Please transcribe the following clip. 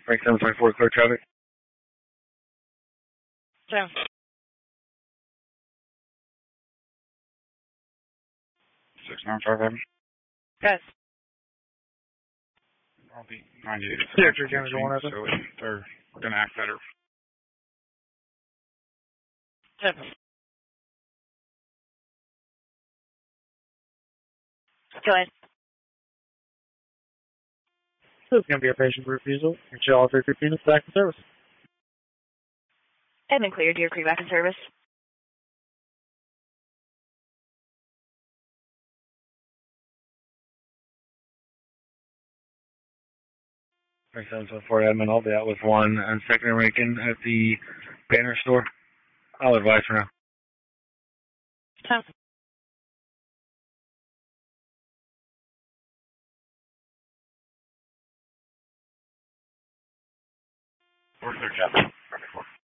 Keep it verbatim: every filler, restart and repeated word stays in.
Frank seven five four, clear traffic. Down. six nine five seven. Guys. I'll be ninety-eight. Clear through damage one of them. So they're going to act better. Seven. Go ahead. This is going to be a patient refusal. Michelle three fifteen is back in service. Admin clear, Deer Creek back in service. Frank seven seven four, admin, I'll be out with one and second American at the banner store. I'll advise for now. Time. We're clear, Captain.